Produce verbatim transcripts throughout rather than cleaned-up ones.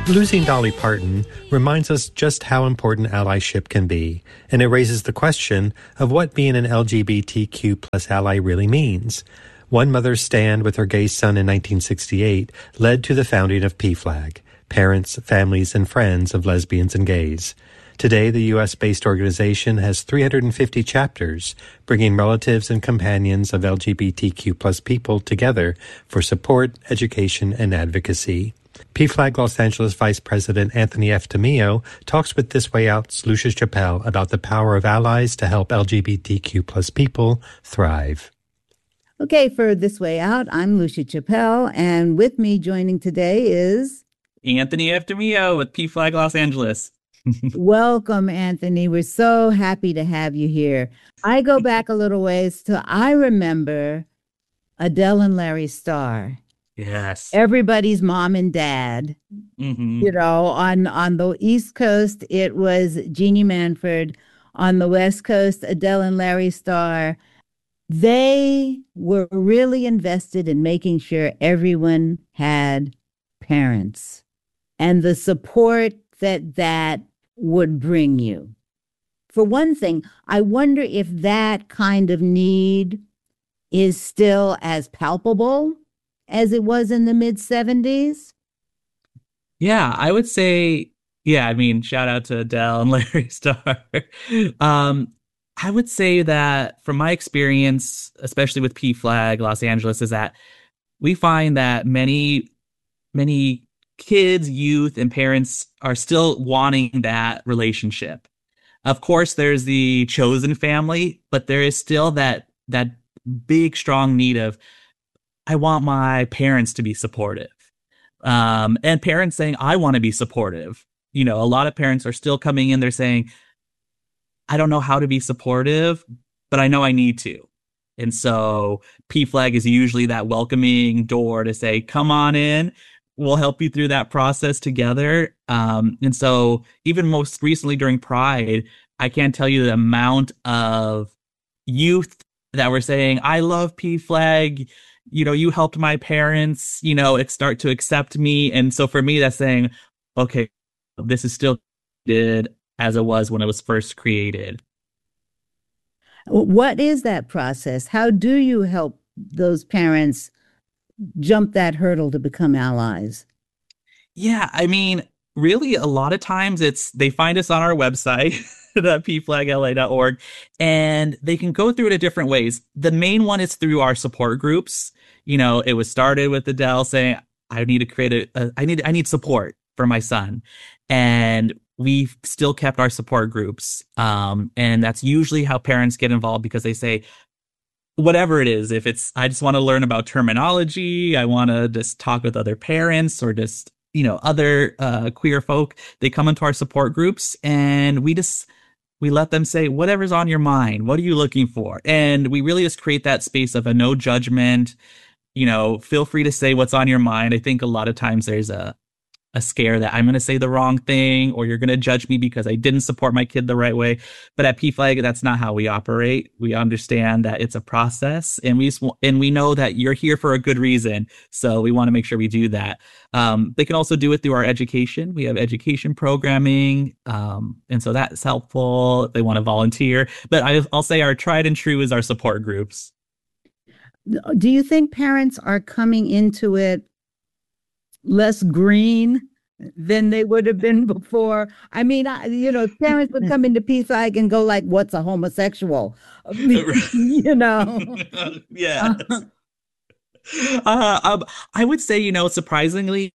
Losing Dolly Parton reminds us just how important allyship can be, and it raises the question of what being an L G B T Q plus ally really means. One mother's stand with her gay son in nineteen sixty-eight led to the founding of P FLAG, Parents, Families, and Friends of Lesbians and Gays. Today, the U S-based organization has three hundred fifty chapters, bringing relatives and companions of L G B T Q plus people together for support, education, and advocacy. P FLAG Los Angeles Vice President Anthony F. DeMio talks with This Way Out's Lucia Chappelle about the power of allies to help L G B T Q plus people thrive. Okay, for This Way Out, I'm Lucia Chappelle, and with me joining today is Anthony F. DeMio with P FLAG Los Angeles. Welcome, Anthony. We're so happy to have you here. I go back a little ways to I remember Adele and Larry Starr. Yes. Everybody's mom and dad. Mm-hmm. You know, on, on the East Coast, it was Jeannie Manford. On the West Coast, Adele and Larry Starr. They were really invested in making sure everyone had parents and the support that that would bring you. For one thing, I wonder if that kind of need is still as palpable as it was in the mid seventies? Yeah, I would say, yeah, I mean, shout out to Adele and Larry Starr. um, I would say that from my experience, especially with P FLAG Los Angeles, is that we find that many, many kids, youth, and parents are still wanting that relationship. Of course, there's the chosen family, but there is still that that big, strong need of, I want my parents to be supportive. Um, and parents saying, I want to be supportive. You know, a lot of parents are still coming in, they're saying, I don't know how to be supportive, but I know I need to. And so P FLAG is usually that welcoming door to say, come on in, we'll help you through that process together. Um, and so even most recently during Pride, I can't tell you the amount of youth that were saying, I love P FLAG. You know, you helped my parents, you know, it start to accept me. And so for me, that's saying, okay, this is still did as it was when it was first created. What is that process? How do you help those parents jump that hurdle to become allies? Yeah, I mean, really, a lot of times it's they find us on our website, the p flag l a dot org, and they can go through it in different ways. The main one is through our support groups. You know, it was started with Adele saying, I need to create a, a I need I need support for my son. And we've still kept our support groups. Um, and that's usually how parents get involved, because they say, whatever it is, if it's, I just want to learn about terminology, I want to just talk with other parents or just, you know, other uh, queer folk, they come into our support groups and we just, we let them say, whatever's on your mind, what are you looking for? And we really just create that space of a no judgment, you know, feel free to say what's on your mind. I think a lot of times there's a, a scare that I'm going to say the wrong thing or you're going to judge me because I didn't support my kid the right way. But at P FLAG, that's not how we operate. We understand that it's a process, and we and we know that you're here for a good reason. So we want to make sure we do that. Um, they can also do it through our education. We have education programming. Um, and so that's helpful if they want to volunteer. But I, I'll say our tried and true is our support groups. Do you think parents are coming into it less green than they would have been before? I mean, I, you know, parents would come into P FLAG and go like, what's a homosexual? You know? Yeah. Uh, uh, um, I would say, you know, surprisingly,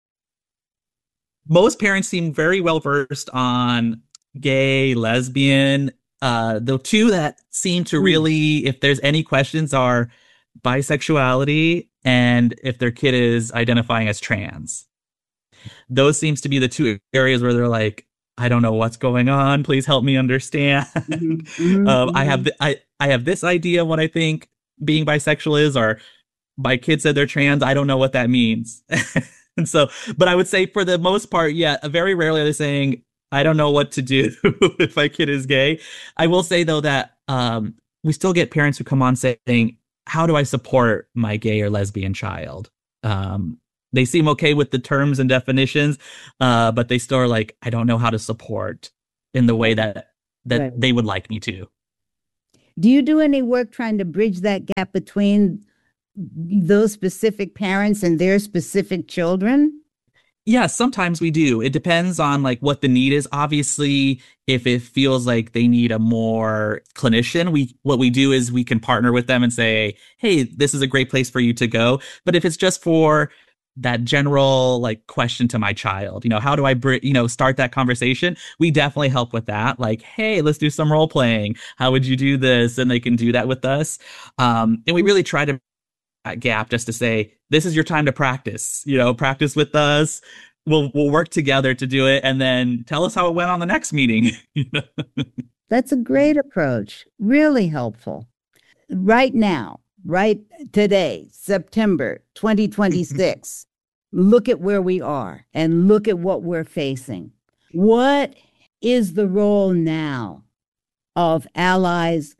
most parents seem very well versed on gay, lesbian. Uh, the two that seem to really, if there's any questions, are bisexuality and if their kid is identifying as trans. Those seems to be the two areas where they're like, I don't know what's going on. Please help me understand. Mm-hmm. um, I have th- I I have this idea of what I think being bisexual is, or my kid said they're trans. I don't know what that means. And so, but I would say for the most part, yeah, very rarely are they saying, I don't know what to do if my kid is gay. I will say though that um, we still get parents who come on saying, how do I support my gay or lesbian child? Um, they seem okay with the terms and definitions, uh, but they still are like, I don't know how to support in the way that that right. they would like me to. Do you do any work trying to bridge that gap between those specific parents and their specific children? Yeah, sometimes we do. It depends on like what the need is. Obviously, if it feels like they need a more clinician, we what we do is we can partner with them and say, hey, this is a great place for you to go. But if it's just for that general like question to my child, you know, how do I, br- you know, start that conversation? We definitely help with that. Like, hey, let's do some role playing. How would you do this? And they can do that with us. Um, and we really try to that gap just to say, this is your time to practice, you know, practice with us. We'll, we'll work together to do it. And then tell us how it went on the next meeting. That's a great approach. Really helpful. Right now, right today, September twenty twenty-six, look at where we are and look at what we're facing. What is the role now of allies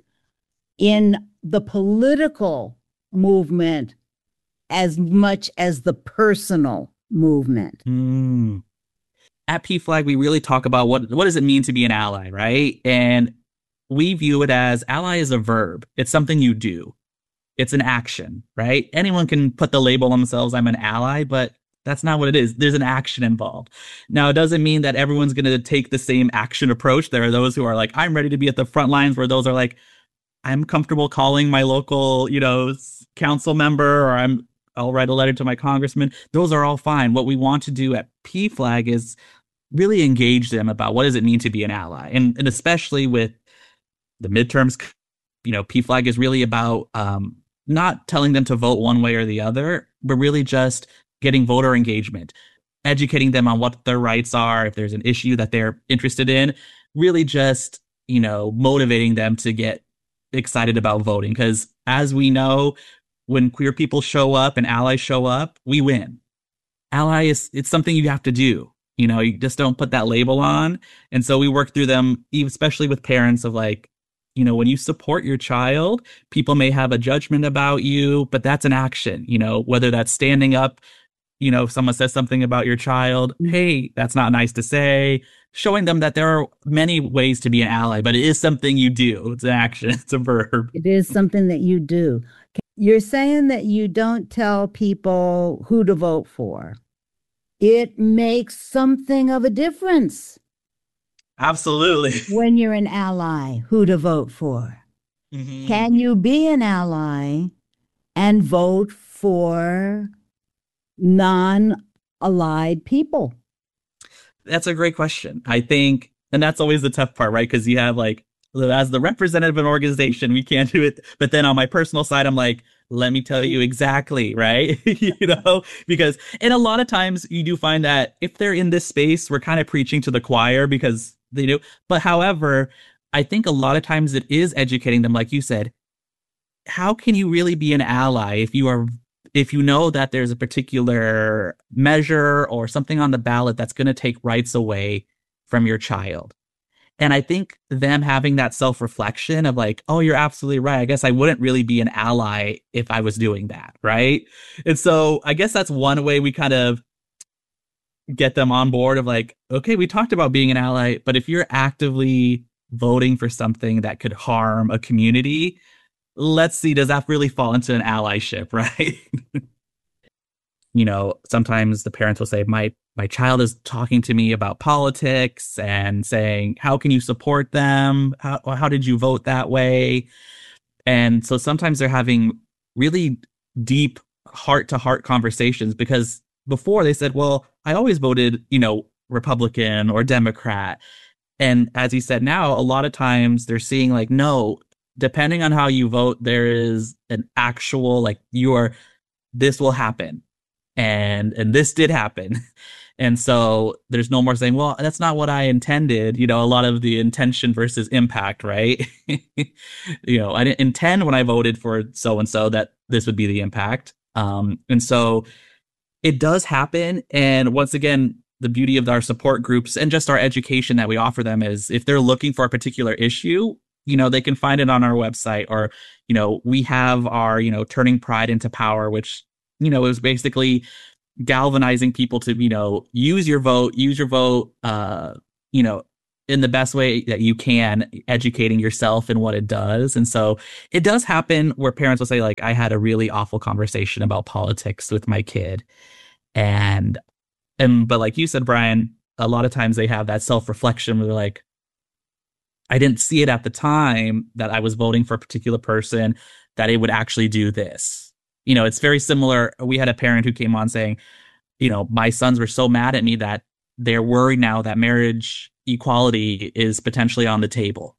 in the political movement as much as the personal movement? Mm. At P Flag, we really talk about what what does it mean to be an ally, right? And we view it as ally is a verb. It's something you do. It's an action, right? Anyone can put the label on themselves, I'm an ally, but that's not what it is. There's an action involved. Now, it doesn't mean that everyone's going to take the same action approach. There are those who are like, I'm ready to be at the front lines, where those are like, I'm comfortable calling my local, you know, council member, or I'm, I'll write a letter to my congressman. Those are all fine. What we want to do at P Flag is really engage them about what does it mean to be an ally. And, and especially with the midterms, you know, P Flag is really about um, not telling them to vote one way or the other, but really just getting voter engagement, educating them on what their rights are, if there's an issue that they're interested in, really just, you know, motivating them to get excited about voting. Because as we know, when queer people show up and allies show up, we win. Ally is, it's something you have to do. You know, you just don't put that label on. And so we work through them, especially with parents, of like, you know, when you support your child, people may have a judgment about you, but that's an action, you know, whether that's standing up, you know, if someone says something about your child, hey, that's not nice to say, showing them that there are many ways to be an ally, but it is something you do. It's an action. It's a verb. It is something that you do. You're saying that you don't tell people who to vote for. It makes something of a difference. Absolutely. When you're an ally, who to vote for. Mm-hmm. Can you be an ally and vote for non-allied people? That's a great question. I think, and that's always the tough part, right? Because you have like, as the representative of an organization, we can't do it. But then on my personal side, I'm like, let me tell you exactly, right? You know, because, and a lot of times you do find that if they're in this space, we're kind of preaching to the choir because they do. But however, I think a lot of times it is educating them, like you said, how can you really be an ally if you are, if you know that there's a particular measure or something on the ballot that's going to take rights away from your child? And I think them having that self-reflection of like, oh, you're absolutely right. I guess I wouldn't really be an ally if I was doing that, right? And so I guess that's one way we kind of get them on board of like, okay, we talked about being an ally, but if you're actively voting for something that could harm a community, let's see, does that really fall into an allyship, right? You know, sometimes the parents will say, my my child is talking to me about politics and saying, how can you support them? How, how did you vote that way? And so sometimes they're having really deep heart-to-heart conversations, because before they said, well, I always voted, you know, Republican or Democrat. And as he said, now a lot of times they're seeing like, no, depending on how you vote, there is an actual, like, you are, this will happen. And, and this did happen. And so there's no more saying, well, that's not what I intended. You know, a lot of the intention versus impact, right? You know, I didn't intend when I voted for so-and-so that this would be the impact. Um, and so it does happen. And once again, the beauty of our support groups and just our education that we offer them is if they're looking for a particular issue, you know, they can find it on our website, or, you know, we have our, you know, Turning Pride into Power, which, you know, is basically galvanizing people to, you know, use your vote, use your vote, uh, you know, in the best way that you can, educating yourself in what it does. And so it does happen where parents will say, like, I had a really awful conversation about politics with my kid. And, and, but like you said, Brian, a lot of times they have that self-reflection where they're like, I didn't see it at the time that I was voting for a particular person, that it would actually do this. You know, it's very similar. We had a parent who came on saying, you know, my sons were so mad at me that they're worried now that marriage equality is potentially on the table.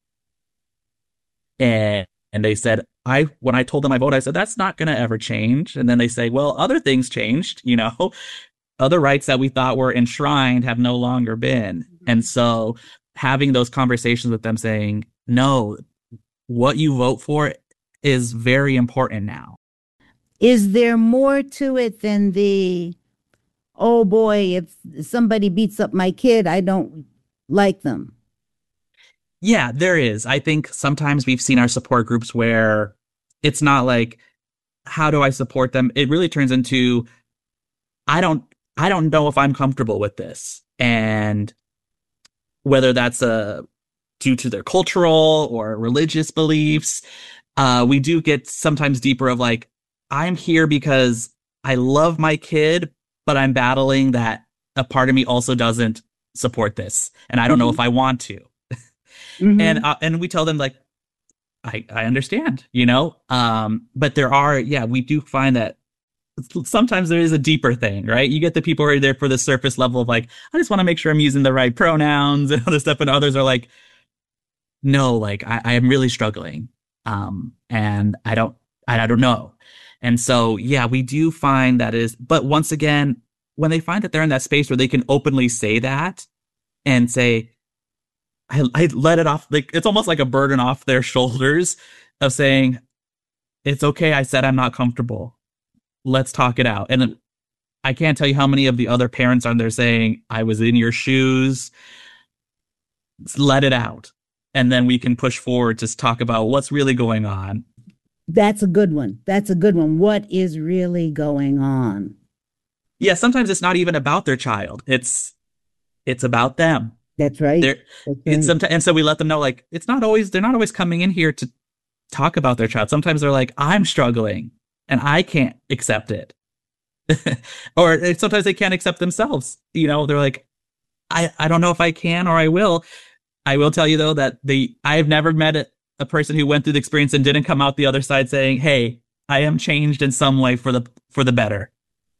And and they said, I when I told them I voted, I said, that's not going to ever change. And then they say, well, other things changed, you know, other rights that we thought were enshrined have no longer been. And so having those conversations with them saying, no, what you vote for is very important now. Is there more to it than the, oh boy, if somebody beats up my kid, I don't like them? Yeah, there is. I think sometimes we've seen our support groups where it's not like, how do I support them? It really turns into, I don't, I don't know if I'm comfortable with this. And whether that's a due to their cultural or religious beliefs, uh, we do get sometimes deeper of like, I'm here because I love my kid, but I'm battling that a part of me also doesn't support this. And I don't mm-hmm. know if I want to. Mm-hmm. And, uh, and we tell them like, I, I understand, you know, um, but there are, yeah, we do find that sometimes there is a deeper thing, right? You get the people who are there for the surface level of like, I just want to make sure I'm using the right pronouns and other stuff. And others are like, no, like I, I am really struggling. Um, and I don't, I, I don't know. And so, yeah, we do find that is, but once again, when they find that they're in that space where they can openly say that and say, I, I let it off, like, it's almost like a burden off their shoulders of saying, it's okay. I said, I'm not comfortable. Let's talk it out. And I can't tell you how many of the other parents are there saying, I was in your shoes. Let it out. And then we can push forward to talk about what's really going on. That's a good one. That's a good one. What is really going on? Yeah, sometimes it's not even about their child. It's it's about them. That's right. They're, That's right. It's sometimes, and so we let them know, like, it's not always, they're not always coming in here to talk about their child. Sometimes they're like, I'm struggling and I can't accept it. Or sometimes they can't accept themselves. You know, they're like, I, I don't know if I can or I will. I will tell you, though, that the I've never met a, a person who went through the experience and didn't come out the other side saying, hey, I am changed in some way for the for the better.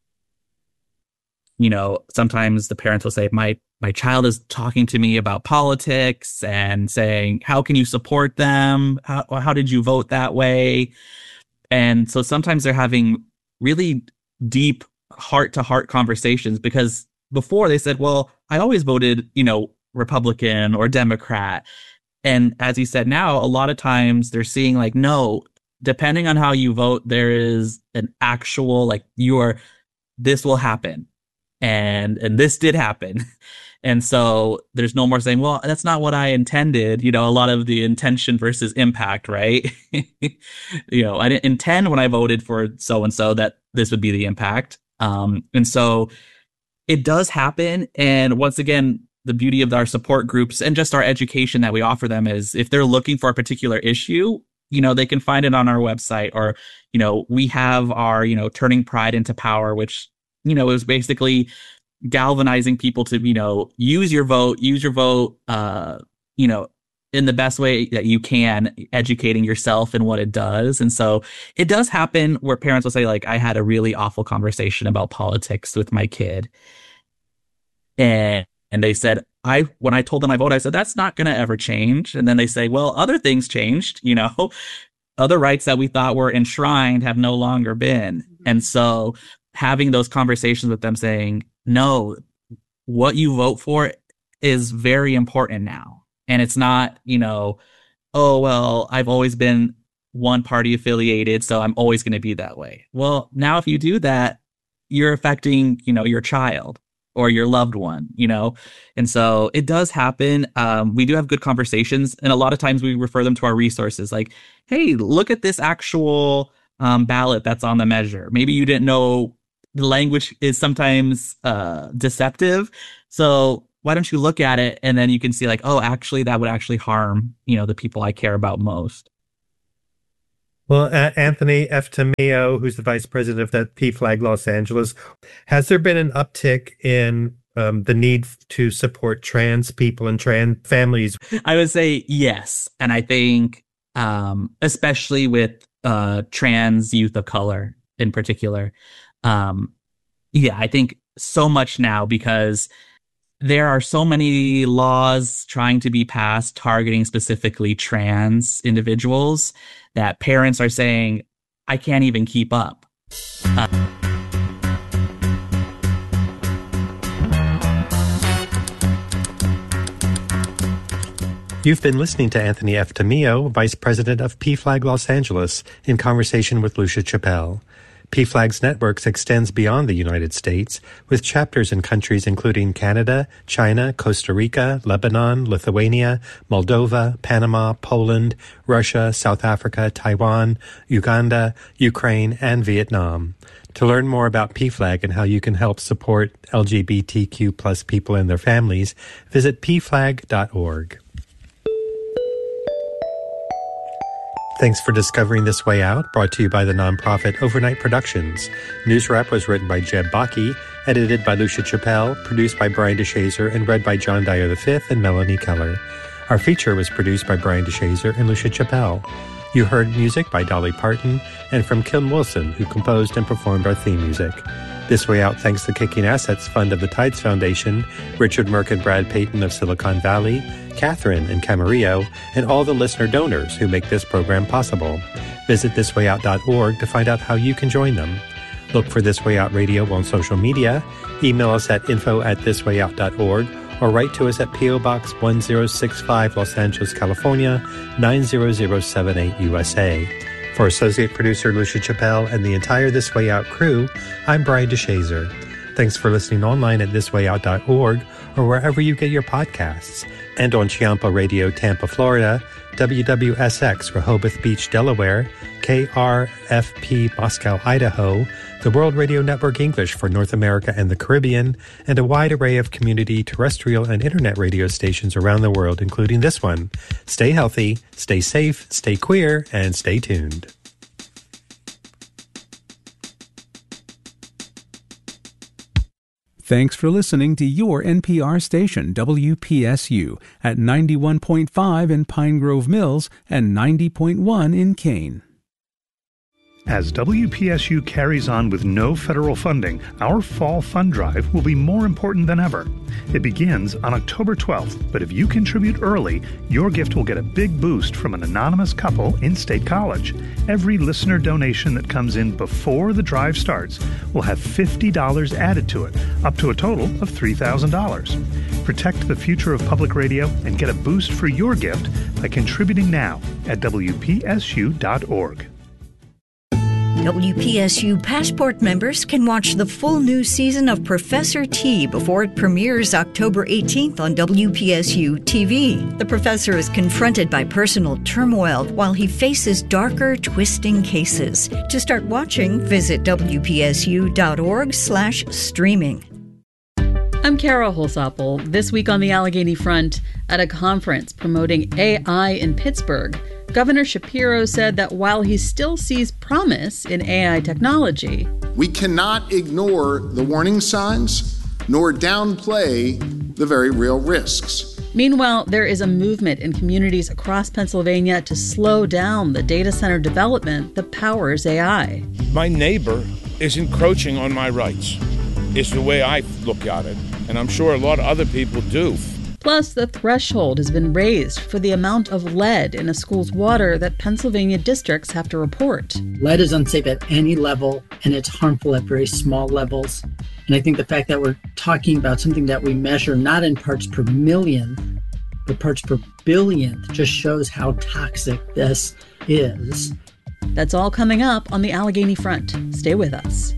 You know, sometimes the parents will say, my my child is talking to me about politics and saying, how can you support them? How, how did you vote that way? And so sometimes they're having really deep heart to heart conversations, because before they said, well, I always voted, you know, Republican or Democrat. And as he said, now a lot of times they're seeing like, no, depending on how you vote, there is an actual, like, you are, this will happen. And, and this did happen. And so there's no more saying, well, that's not what I intended. You know, a lot of the intention versus impact, right? You know, I didn't intend when I voted for so-and-so that this would be the impact. Um, and so it does happen. And once again, the beauty of our support groups and just our education that we offer them is if they're looking for a particular issue, you know, they can find it on our website, or, you know, we have our, you know, Turning Pride into Power, which, you know, is basically galvanizing people to, you know, use your vote, use your vote, uh, you know, in the best way that you can, educating yourself in what it does. And so it does happen where parents will say, like, I had a really awful conversation about politics with my kid. And And they said, I, when I told them I voted, I said, that's not going to ever change. And then they say, well, other things changed, you know, other rights that we thought were enshrined have no longer been. Mm-hmm. And so having those conversations with them saying, no, what you vote for is very important now. And it's not, you know, oh, well, I've always been one party affiliated, so I'm always going to be that way. Well, now if you do that, you're affecting, you know, your child or your loved one, you know? And so it does happen. Um, we do have good conversations. And a lot of times we refer them to our resources like, hey, look at this actual um, ballot that's on the measure. Maybe you didn't know the language is sometimes uh, deceptive. So why don't you look at it and then you can see like, oh, actually, that would actually harm, you know, the people I care about most. Well, uh, Anthony F. Tamio, who's the vice president of that P FLAG Los Angeles, has there been an uptick in um, the need to support trans people and trans families? I would say yes. And I think um, especially with uh, trans youth of color in particular, um, yeah, I think so much now because there are so many laws trying to be passed targeting specifically trans individuals that parents are saying, I can't even keep up. Uh, You've been listening to Anthony F. Tamio, Vice President of P FLAG Los Angeles, in conversation with Lucia Chappelle. P FLAG's networks extends beyond the United States, with chapters in countries including Canada, China, Costa Rica, Lebanon, Lithuania, Moldova, Panama, Poland, Russia, South Africa, Taiwan, Uganda, Ukraine, and Vietnam. To learn more about P FLAG and how you can help support L G B T Q plus people and their families, visit p flag dot org. Thanks for discovering This Way Out, brought to you by the nonprofit Overnight Productions. News Wrap was written by Jeb Bakke, edited by Lucia Chappelle, produced by Brian DeShazer, and read by John Dyer the fifth and Melanie Keller. Our feature was produced by Brian DeShazer and Lucia Chappelle. You heard music by Dolly Parton and from Kim Wilson, who composed and performed our theme music. This Way Out thanks the Kicking Assets Fund of the Tides Foundation, Richard Merck and Brad Payton of Silicon Valley, Catherine in Camarillo, and all the listener donors who make this program possible. Visit this way out dot org to find out how you can join them. Look for This Way Out Radio on social media, email us at info at this way out dot org, or write to us at P O Box one zero six five, Los Angeles, California, nine zero zero seven eight, U S A. For associate producer Lucia Chappelle and the entire This Way Out crew, I'm Brian DeShazer. Thanks for listening online at this way out dot org or wherever you get your podcasts, and on Chiampa Radio, Tampa, Florida, W W S X, Rehoboth Beach, Delaware, K R F P, Moscow, Idaho, the World Radio Network English for North America and the Caribbean, and a wide array of community terrestrial and internet radio stations around the world, including this one. Stay healthy, stay safe, stay queer, and stay tuned. Thanks for listening to your N P R station, W P S U, at ninety-one point five in Pine Grove Mills and ninety point one in Kane. As W P S U carries on with no federal funding, our fall fund drive will be more important than ever. It begins on October twelfth, but if you contribute early, your gift will get a big boost from an anonymous couple in State College. Every listener donation that comes in before the drive starts will have fifty dollars added to it, up to a total of three thousand dollars. Protect the future of public radio and get a boost for your gift by contributing now at W P S U dot org. W P S U Passport members can watch the full new season of Professor T before it premieres October eighteenth on W P S U T V. The professor is confronted by personal turmoil while he faces darker, twisting cases. To start watching, visit W P S U dot org slash streaming. I'm Kara Holsapple. This week on the Allegheny Front, at a conference promoting A I in Pittsburgh, Governor Shapiro said that while he still sees promise in A I technology, we cannot ignore the warning signs nor downplay the very real risks. Meanwhile, there is a movement in communities across Pennsylvania to slow down the data center development that powers A I. My neighbor is encroaching on my rights. It's the way I look at it, and I'm sure a lot of other people do. Plus, the threshold has been raised for the amount of lead in a school's water that Pennsylvania districts have to report. Lead is unsafe at any level, and it's harmful at very small levels. And I think the fact that we're talking about something that we measure not in parts per million, but parts per billion, just shows how toxic this is. That's all coming up on the Allegheny Front. Stay with us.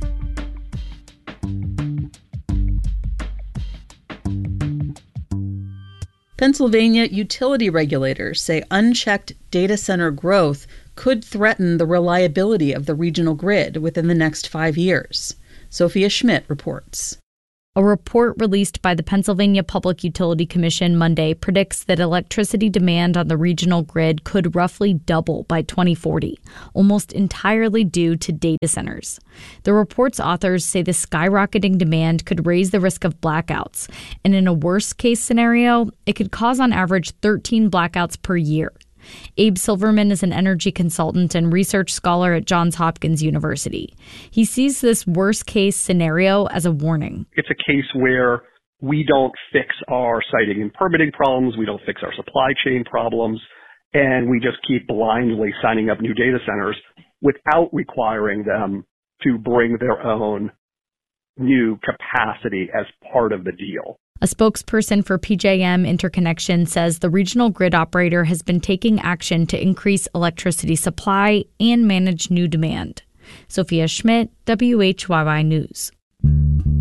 Pennsylvania utility regulators say unchecked data center growth could threaten the reliability of the regional grid within the next five years. Sophia Schmidt reports. A report released by the Pennsylvania Public Utility Commission Monday predicts that electricity demand on the regional grid could roughly double by twenty forty, almost entirely due to data centers. The report's authors say the skyrocketing demand could raise the risk of blackouts, and in a worst-case scenario, it could cause on average thirteen blackouts per year. Abe Silverman is an energy consultant and research scholar at Johns Hopkins University. He sees this worst-case scenario as a warning. It's a case where we don't fix our siting and permitting problems, we don't fix our supply chain problems, and we just keep blindly signing up new data centers without requiring them to bring their own new capacity as part of the deal. A spokesperson for P J M Interconnection says the regional grid operator has been taking action to increase electricity supply and manage new demand. Sophia Schmidt, W H Y Y News.